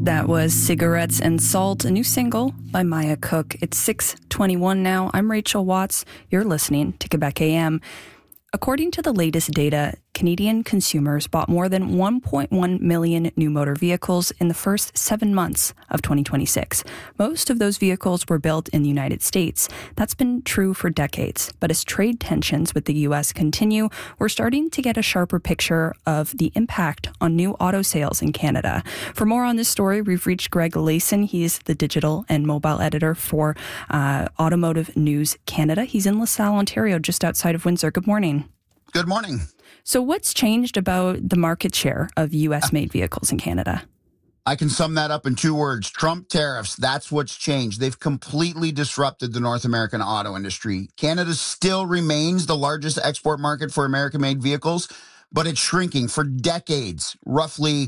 That was Cigarettes and Salt, a new single by Maya Cook. It's 6:21 now. I'm Rachel Watts. You're listening to Quebec AM. According to the latest data, Canadian consumers bought more than 1.1 million new motor vehicles in the first 7 months of 2026. Most of those vehicles were built in the United States. That's been true for decades. But as trade tensions with the U.S. continue, we're starting to get a sharper picture of the impact on new auto sales in Canada. For more on this story, we've reached Greg Layson. He's the digital and mobile editor for Automotive News Canada. He's in LaSalle, Ontario, just outside of Windsor. Good morning. Good morning. So what's changed about the market share of U.S.-made vehicles in Canada? I can sum that up in 2 words. Trump tariffs. That's what's changed. They've completely disrupted the North American auto industry. Canada still remains the largest export market for American-made vehicles, but it's shrinking. For decades, roughly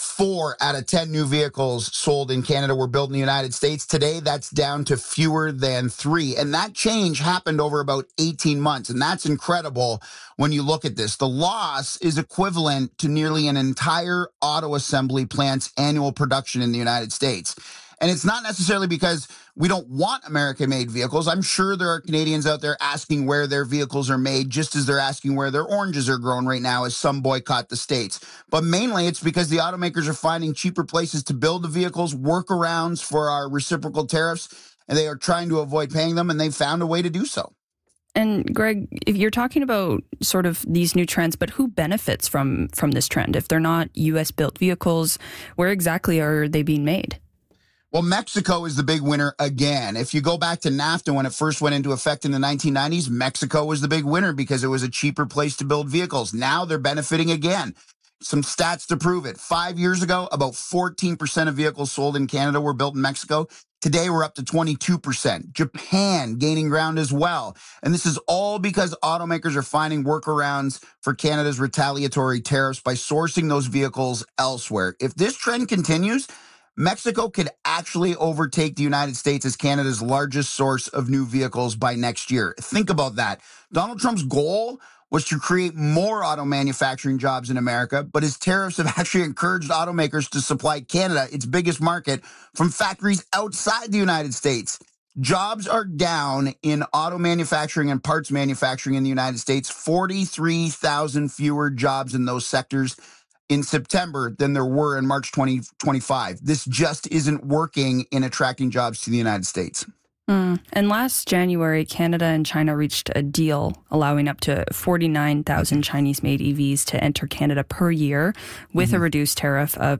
4 out of 10 new vehicles sold in Canada were built in the United States. Today, that's down to fewer than 3. And that change happened over about 18 months. And that's incredible when you look at this. The loss is equivalent to nearly an entire auto assembly plant's annual production in the United States. And it's not necessarily because we don't want American-made vehicles. I'm sure there are Canadians out there asking where their vehicles are made, just as they're asking where their oranges are grown right now as some boycott the states. But mainly it's because the automakers are finding cheaper places to build the vehicles, workarounds for our reciprocal tariffs, and they are trying to avoid paying them, and they've found a way to do so. And Greg, if you're talking about sort of these new trends, but who benefits from this trend? If they're not U.S.-built vehicles, where exactly are they being made? Well, Mexico is the big winner again. If you go back to NAFTA when it first went into effect in the 1990s, Mexico was the big winner because it was a cheaper place to build vehicles. Now they're benefiting again. Some stats to prove it. 5 years ago, about 14% of vehicles sold in Canada were built in Mexico. Today, we're up to 22%. Japan gaining ground as well. And this is all because automakers are finding workarounds for Canada's retaliatory tariffs by sourcing those vehicles elsewhere. If this trend continues, Mexico could actually overtake the United States as Canada's largest source of new vehicles by next year. Think about that. Donald Trump's goal was to create more auto manufacturing jobs in America, but his tariffs have actually encouraged automakers to supply Canada, its biggest market, from factories outside the United States. Jobs are down in auto manufacturing and parts manufacturing in the United States, 43,000 fewer jobs in those sectors in September than there were in March 2025. This just isn't working in attracting jobs to the United States. And last January, Canada and China reached a deal allowing up to 49,000 Chinese-made EVs to enter Canada per year with a reduced tariff of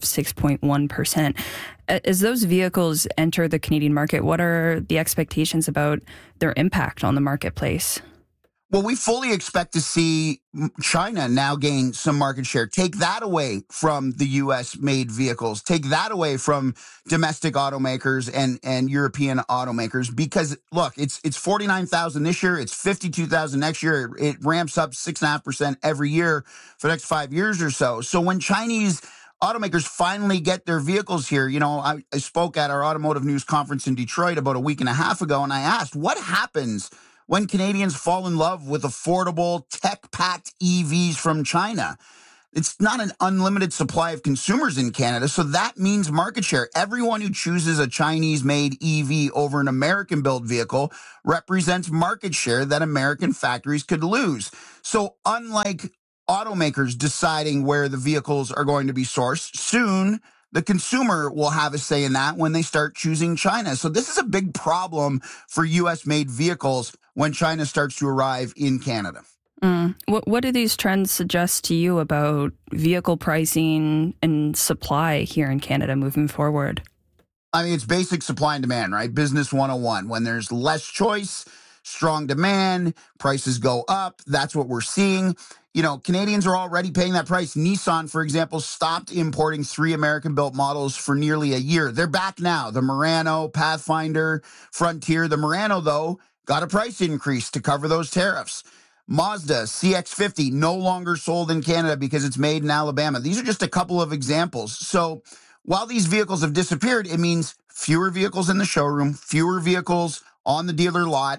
6.1%. As those vehicles enter the Canadian market, what are the expectations about their impact on the marketplace? Well, we fully expect to see China now gain some market share. Take that away from the U.S.-made vehicles. Take that away from domestic automakers and European automakers. Because, look, it's 49,000 this year. It's 52,000 next year. It ramps up 6.5% every year for the next 5 years or so. So when Chinese automakers finally get their vehicles here, you know, I spoke at our Automotive News conference in Detroit about a week and a half ago, and I asked, what happens when Canadians fall in love with affordable, tech-packed EVs from China? It's not an unlimited supply of consumers in Canada, so that means market share. Everyone who chooses a Chinese-made EV over an American-built vehicle represents market share that American factories could lose. So unlike automakers deciding where the vehicles are going to be sourced, soon the consumer will have a say in that when they start choosing China. So this is a big problem for U.S.-made vehicles when China starts to arrive in Canada. What do these trends suggest to you about vehicle pricing and supply here in Canada moving forward? I mean, it's basic supply and demand, right? Business 101. When there's less choice, strong demand, prices go up. That's what we're seeing. You know, Canadians are already paying that price. Nissan, for example, stopped importing 3 American-built models for nearly a year. They're back now. The Murano, Pathfinder, Frontier. The Murano, though, got a price increase to cover those tariffs. Mazda CX-50 no longer sold in Canada because it's made in Alabama. These are just a couple of examples. So while these vehicles have disappeared, it means fewer vehicles in the showroom, fewer vehicles on the dealer lot,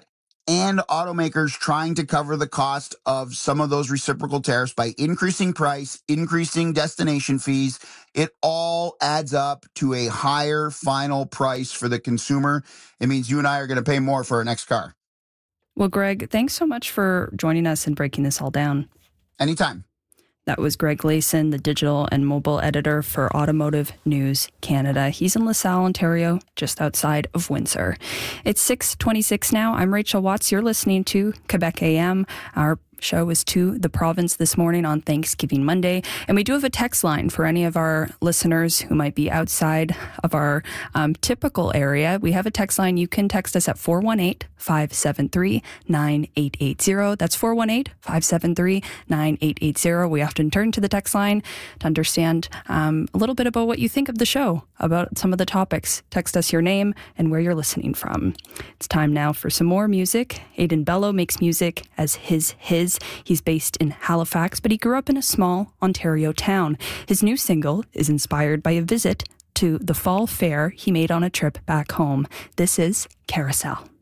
and automakers trying to cover the cost of some of those reciprocal tariffs by increasing price, increasing destination fees. It all adds up to a higher final price for the consumer. It means you and I are going to pay more for our next car. Well, Greg, thanks so much for joining us and breaking this all down. Anytime. That was Greg Layson, the digital and mobile editor for Automotive News Canada. He's in LaSalle, Ontario, just outside of Windsor. It's 6:26 now. I'm Rachel Watts. You're listening to Quebec AM. Our show is to the province this morning on Thanksgiving Monday. And we do have a text line for any of our listeners who might be outside of our typical area. We have a text line. You can text us at 418-573-9880. That's 418-573-9880. We often turn to the text line to understand a little bit about what you think of the show, about some of the topics. Text us your name and where you're listening from. It's time now for some more music. Aidan Bellow makes music as his. He's based in Halifax, but he grew up in a small Ontario town. His new single is inspired by a visit to the fall fair he made on a trip back home. This is Carousel.